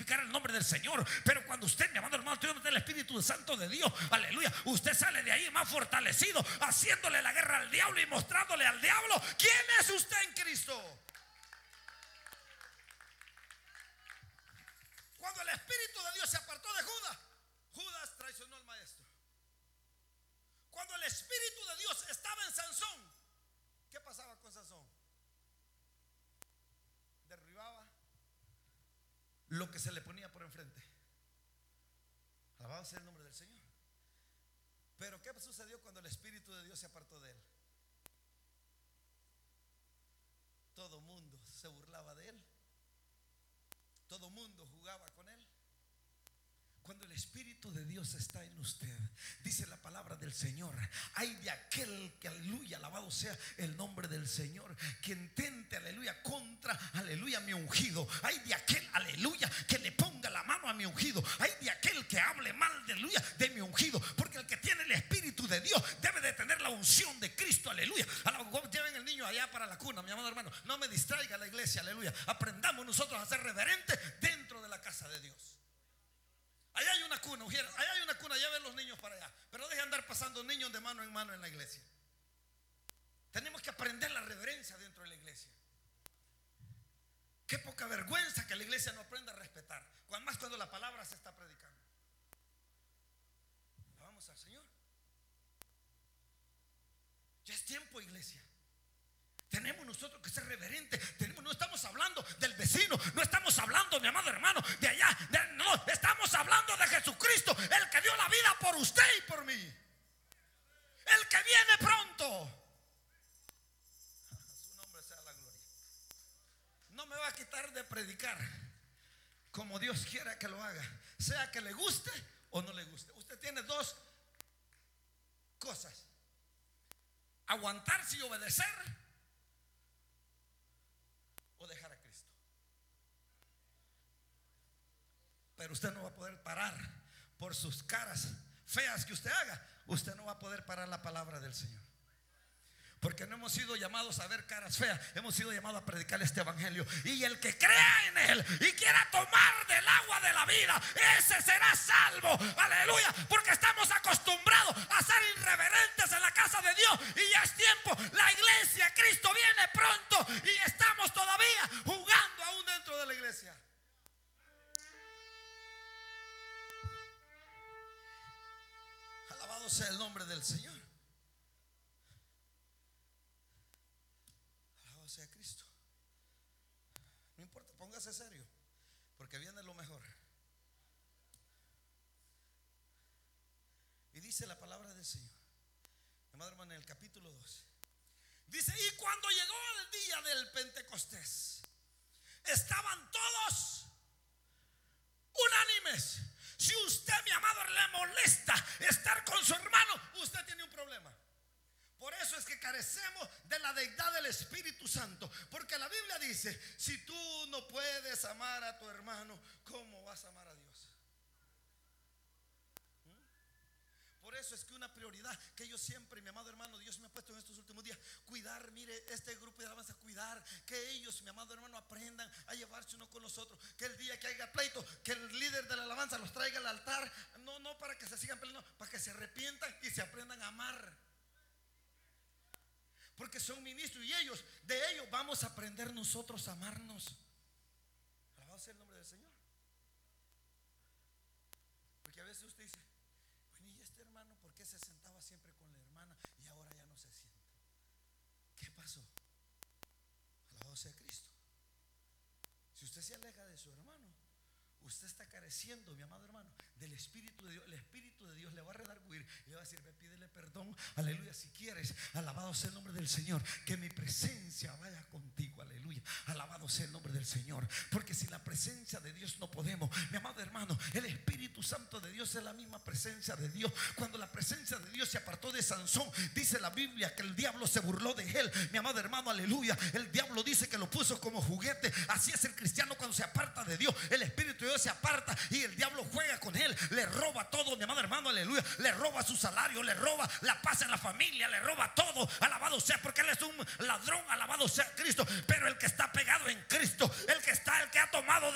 glorificar el nombre del Señor. Pero cuando usted, mi amado hermano, tiene el Espíritu Santo de Dios, aleluya, usted sale de ahí más fortalecido, haciéndole la guerra al diablo y mostrándole al diablo quién es usted en Cristo. Cuando el Espíritu de Dios se apartó de Judas, Judas traicionó al maestro. Cuando el Espíritu de Dios estaba en Sansón, ¿qué pasaba con Sansón? Derribaba lo que se le ponía por enfrente. Alabado sea el nombre del Señor. Pero ¿qué sucedió cuando el Espíritu de Dios se apartó de él? Todo mundo se burlaba de él. Todo mundo jugaba con él. Cuando el Espíritu de Dios está en usted, dice la palabra del Señor, hay de aquel que, aleluya, alabado sea el nombre del Señor, que intente, aleluya, contra, aleluya, mi ungido. Hay de aquel, aleluya, que le ponga la mano a mi ungido. Hay de aquel que hable mal, aleluya, de mi ungido. Porque el que tiene el Espíritu de Dios debe de tener la unción de Cristo, aleluya. Lleven el niño allá para la cuna, mi amado hermano. No me distraiga la iglesia, aleluya. Aprendamos nosotros a ser reverentes dentro de la casa de Dios. Allá hay una cuna, allá hay una cuna, lleven los niños para allá. Pero dejen andar pasando niños de mano en mano en la iglesia. Tenemos que aprender la reverencia dentro de la iglesia. Qué poca vergüenza que la iglesia no aprenda a respetar, más cuando la palabra se está predicando. Vamos al Señor. Ya es tiempo, iglesia. Tenemos nosotros que ser reverentes. No estamos hablando del vecino, no estamos hablando, mi amado hermano, de allá. No, estamos hablando de Jesucristo, el que dio la vida por usted y por mí, el que viene pronto. Su nombre sea la gloria. No me va a quitar de predicar como Dios quiera que lo haga, sea que le guste o no le guste. Usted tiene dos cosas: aguantarse y obedecer, o dejar a Cristo. Pero usted no va a poder parar por sus caras feas que usted haga. Usted no va a poder parar la palabra del Señor, porque no hemos sido llamados a ver caras feas. Hemos sido llamados a predicar este evangelio. Y el que crea en él y quiera tomar del agua de la vida, ese será salvo. Aleluya. Porque estamos acostumbrados a ser irreverentes en la casa de Dios. Y ya es tiempo. La iglesia, Cristo viene pronto, y estamos todavía jugando aún dentro de la iglesia. Alabado sea el nombre del Señor. Alabado sea Cristo. No importa, póngase serio, porque viene lo mejor. Y dice la palabra del Señor, amado hermano, en el capítulo 2, dice: y cuando llegó el día del Pentecostés, estaban todos unánimes. Si usted, mi amado, le molesta estar con su hermano, usted tiene un problema. Por eso es que carecemos de la deidad del Espíritu Santo. Porque la Biblia dice: si tú no puedes amar a tu hermano, ¿cómo vas a amar a Dios? Por eso es que una prioridad que yo siempre, mi amado hermano, Dios me ha puesto en estos últimos días: cuidar, mire, este grupo de alabanza, cuidar que ellos, mi amado hermano, aprendan a llevarse uno con los otros. Que el día que haya pleito, que el líder de la alabanza los traiga al altar. No para que se sigan peleando, para que se arrepientan y se aprendan a amar. Porque son ministros, y de ellos vamos a aprender nosotros a amarnos. Alabado sea el nombre del Señor. Porque a veces usted dice: ¿y este hermano por qué se sentaba siempre con la hermana y ahora ya no se sienta? ¿Qué pasó? Alabado sea Cristo. Si usted se aleja de su hermano, usted está careciendo, mi amado hermano, del Espíritu de Dios. El Espíritu de Dios le va a redarguir y le va a decir: ve, pídele perdón, aleluya, si quieres. Alabado sea el nombre del Señor. Que mi presencia vaya contigo, aleluya. Alabado sea el nombre del Señor. Porque sin la presencia de Dios no podemos, mi amado hermano. El Espíritu Santo de Dios es la misma presencia de Dios. Cuando la presencia de Dios se apartó de Sansón, dice la Biblia que el diablo se burló de él, mi amado hermano, aleluya. El diablo dice que lo puso como juguete. Así es el cristiano cuando se aparta de Dios. El Espíritu de Dios se aparta y el diablo juega con él, le roba todo, mi amado hermano, aleluya. Le roba su salario, le roba la paz en la familia, le roba todo. Alabado sea, porque él es un ladrón. Alabado sea Cristo. Pero el que está pegado en Cristo, el que ha tomado